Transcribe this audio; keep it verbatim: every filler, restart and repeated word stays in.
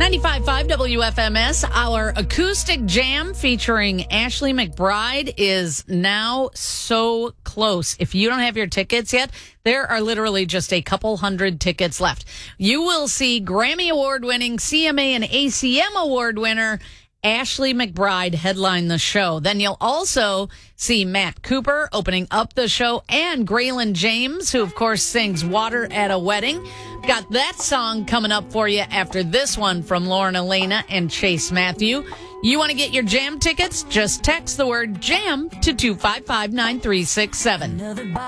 ninety-five point five W F M S, our acoustic jam featuring Ashley McBryde is now so close. If you don't have your tickets yet, there are literally just a couple hundred tickets left. You will see Grammy Award-winning, C M A and A C M Award winner Ashley McBryde headline the show. Then you'll also see Matt Cooper opening up the show and Graylin James, who, of course, sings Water at a Wedding. Got that song coming up for you after this one from Lauren Elena and Chase Matthew. You want to get your jam tickets? Just text the word jam to two five five, nine three six seven.